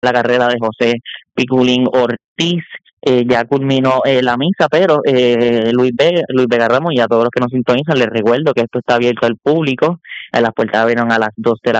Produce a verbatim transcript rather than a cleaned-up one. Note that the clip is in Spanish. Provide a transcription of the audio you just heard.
la carrera de José Piculín Ortiz. Eh, ya culminó eh, la misa, pero eh, Luis Vega, Luis Vega Ramos, y a todos los que nos sintonizan, les recuerdo que esto está abierto al público. Eh, las puertas abrieron a las dos de la